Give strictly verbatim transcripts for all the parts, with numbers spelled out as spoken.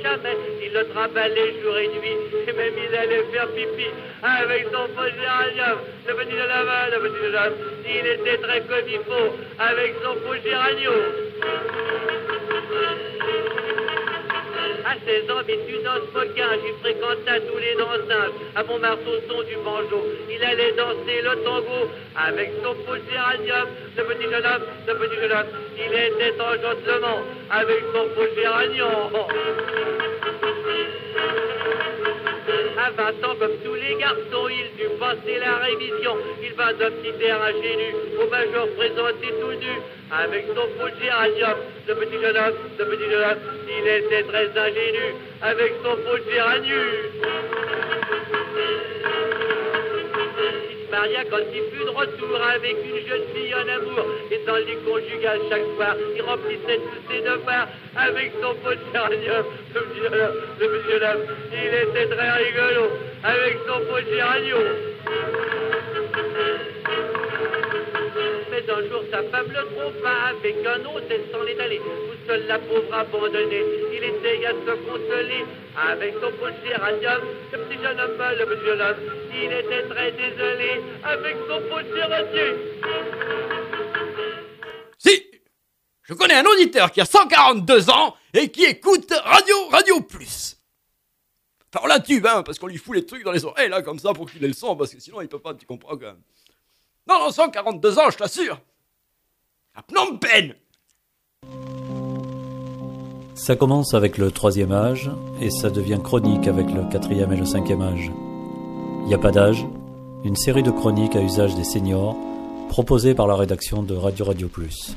jamais. Il le travaillait jour et nuit, et même il allait faire pipi avec son faux géranium. Le petit de l'homme, le petit de l'homme, il était très comme il faut avec son faux géranium. À seize ans, étudiant smocage, il fréquenta tous les danseurs. À Montmartre au son du banjo, il allait danser le tango avec son faux géranium. Le petit jeune homme, le petit jeune homme, il était en gentleman avec son faux géranium. À vingt ans, comme tous les garçons, il dut passer la révision. Il va d'un petit air ingénu au major présenté tout nu avec son faux géranium. Le petit jeune homme, le petit jeune homme, il était très ingénu avec son faux géranium. Il se maria quand il fut de retour avec une jeune fille en amour. Et dans le lit conjugal chaque soir, il remplissait tous ses devoirs avec son faux géranium. Le petit jeune homme, le petit jeune homme, il était très rigolo avec son faux géranium. Mais un jour sa femme le trompa avec un autre, elle s'en est allée. Tout seul la pauvre abandonnée, il essaya de se consoler avec son faux géranium. Le petit jeune homme, le petit jeune homme, il était très désolé avec son faux géranium. Si, je connais un auditeur qui a cent quarante-deux ans et qui écoute Radio Radio Plus. Enfin, on la tube, hein, parce qu'on lui fout les trucs dans les oreilles, là, comme ça, pour qu'il ait le son, parce que sinon il peut pas, tu comprends, quand même. Non, non, cent quarante-deux ans, je t'assure. À Phnom Penh. Ça commence avec le troisième âge et ça devient chronique avec le quatrième et le cinquième âge. Il n'y a pas d'âge, une série de chroniques à usage des seniors proposées par la rédaction de Radio Radio Plus.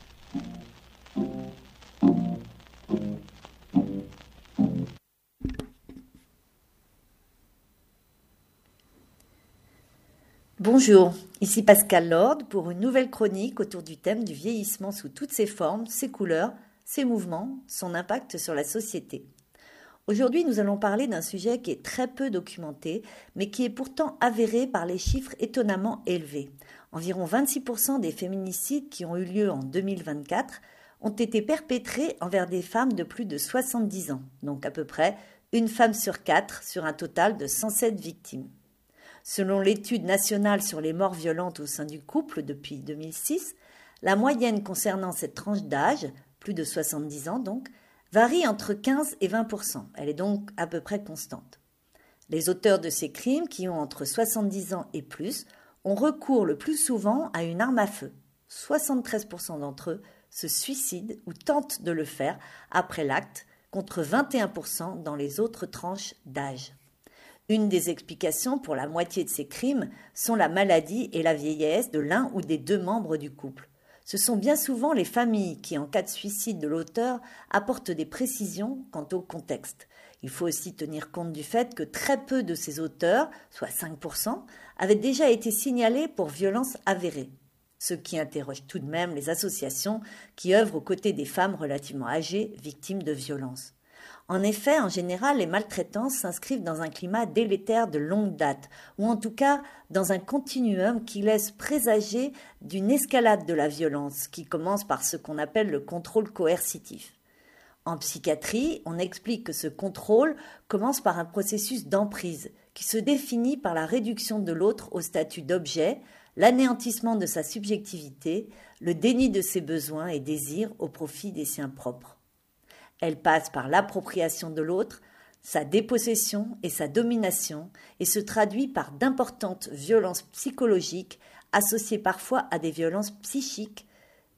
Bonjour, ici Pascal Lord pour une nouvelle chronique autour du thème du vieillissement sous toutes ses formes, ses couleurs, ses mouvements, son impact sur la société. Aujourd'hui, nous allons parler d'un sujet qui est très peu documenté, mais qui est pourtant avéré par les chiffres étonnamment élevés. Environ vingt-six pour cent des féminicides qui ont eu lieu en deux mille vingt-quatre ont été perpétrés envers des femmes de plus de soixante-dix ans, donc à peu près une femme sur quatre sur un total de cent sept victimes. Selon l'étude nationale sur les morts violentes au sein du couple depuis deux mille six, la moyenne concernant cette tranche d'âge, plus de soixante-dix ans donc, varie entre quinze et vingt pour cent. Elle est donc à peu près constante. Les auteurs de ces crimes, qui ont entre soixante-dix ans et plus, ont recours le plus souvent à une arme à feu. soixante-treize pour cent d'entre eux se suicident ou tentent de le faire après l'acte, contre vingt et un pour cent dans les autres tranches d'âge. Une des explications pour la moitié de ces crimes sont la maladie et la vieillesse de l'un ou des deux membres du couple. Ce sont bien souvent les familles qui, en cas de suicide de l'auteur, apportent des précisions quant au contexte. Il faut aussi tenir compte du fait que très peu de ces auteurs, soit cinq pour cent, avaient déjà été signalés pour violences avérées. Ce qui interroge tout de même les associations qui œuvrent aux côtés des femmes relativement âgées victimes de violences. En effet, en général, les maltraitances s'inscrivent dans un climat délétère de longue date, ou en tout cas dans un continuum qui laisse présager d'une escalade de la violence, qui commence par ce qu'on appelle le contrôle coercitif. En psychiatrie, on explique que ce contrôle commence par un processus d'emprise, qui se définit par la réduction de l'autre au statut d'objet, l'anéantissement de sa subjectivité, le déni de ses besoins et désirs au profit des siens propres. Elle passe par l'appropriation de l'autre, sa dépossession et sa domination et se traduit par d'importantes violences psychologiques associées parfois à des violences psychiques,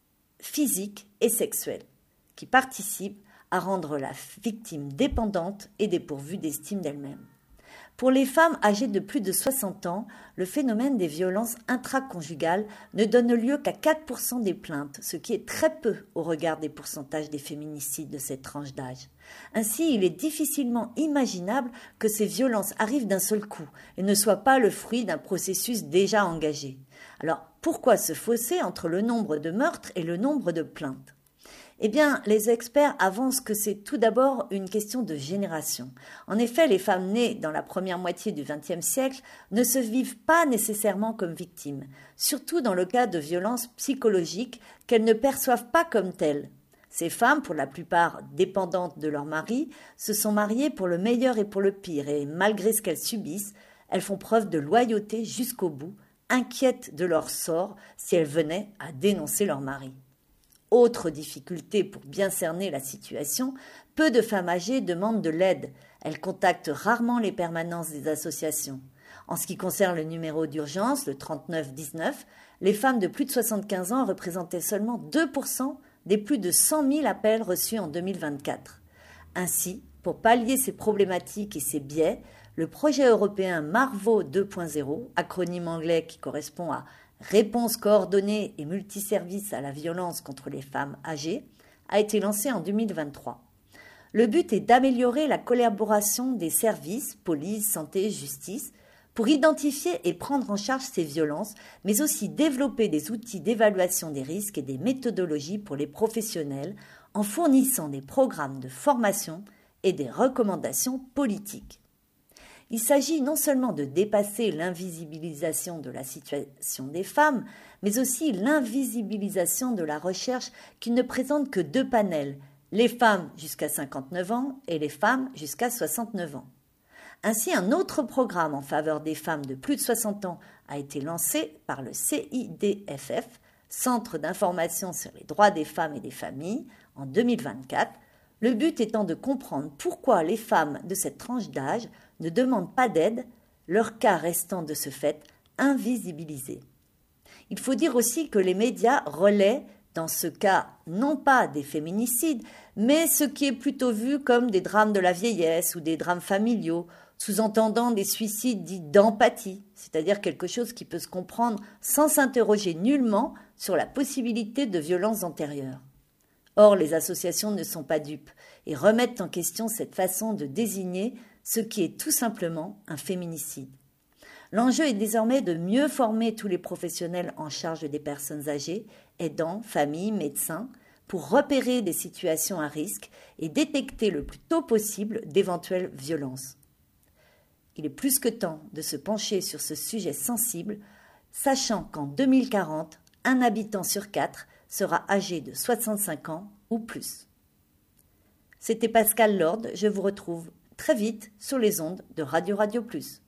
physiques et sexuelles qui participent à rendre la victime dépendante et dépourvue d'estime d'elle-même. Pour les femmes âgées de plus de soixante ans, le phénomène des violences intraconjugales ne donne lieu qu'à quatre pour cent des plaintes, ce qui est très peu au regard des pourcentages des féminicides de cette tranche d'âge. Ainsi, il est difficilement imaginable que ces violences arrivent d'un seul coup et ne soient pas le fruit d'un processus déjà engagé. Alors, pourquoi ce fossé entre le nombre de meurtres et le nombre de plaintes ? Eh bien, les experts avancent que c'est tout d'abord une question de génération. En effet, les femmes nées dans la première moitié du vingtième siècle ne se vivent pas nécessairement comme victimes, surtout dans le cas de violences psychologiques qu'elles ne perçoivent pas comme telles. Ces femmes, pour la plupart dépendantes de leur mari, se sont mariées pour le meilleur et pour le pire, et malgré ce qu'elles subissent, elles font preuve de loyauté jusqu'au bout, inquiètes de leur sort si elles venaient à dénoncer leur mari. Autre difficulté pour bien cerner la situation, peu de femmes âgées demandent de l'aide. Elles contactent rarement les permanences des associations. En ce qui concerne le numéro d'urgence, le trente-neuf dix-neuf, les femmes de plus de soixante-quinze ans représentaient seulement deux pour cent des plus de cent mille appels reçus en deux mille vingt-quatre. Ainsi, pour pallier ces problématiques et ces biais, le projet européen Marvo deux point zéro, acronyme anglais qui correspond à Réponse coordonnée et multiservice à la violence contre les femmes âgées, a été lancé en deux mille vingt-trois. Le but est d'améliorer la collaboration des services, police, santé, justice, pour identifier et prendre en charge ces violences, mais aussi développer des outils d'évaluation des risques et des méthodologies pour les professionnels en fournissant des programmes de formation et des recommandations politiques. Il s'agit non seulement de dépasser l'invisibilisation de la situation des femmes, mais aussi l'invisibilisation de la recherche qui ne présente que deux panels, les femmes jusqu'à cinquante-neuf ans et les femmes jusqu'à soixante-neuf ans. Ainsi, un autre programme en faveur des femmes de plus de soixante ans a été lancé par le C I D F F, Centre d'information sur les droits des femmes et des familles, en deux mille vingt-quatre, le but étant de comprendre pourquoi les femmes de cette tranche d'âge ne demandent pas d'aide, leur cas restant de ce fait invisibilisé. Il faut dire aussi que les médias relaient, dans ce cas, non pas des féminicides, mais ce qui est plutôt vu comme des drames de la vieillesse ou des drames familiaux, sous-entendant des suicides dits d'empathie, c'est-à-dire quelque chose qui peut se comprendre sans s'interroger nullement sur la possibilité de violences antérieures. Or, les associations ne sont pas dupes et remettent en question cette façon de désigner ce qui est tout simplement un féminicide. L'enjeu est désormais de mieux former tous les professionnels en charge des personnes âgées, aidants, familles, médecins, pour repérer des situations à risque et détecter le plus tôt possible d'éventuelles violences. Il est plus que temps de se pencher sur ce sujet sensible, sachant qu'en deux mille quarante, un habitant sur quatre sera âgé de soixante-cinq ans ou plus. C'était Pascal Lord, je vous retrouve très vite sur les ondes de Radio Radio Plus.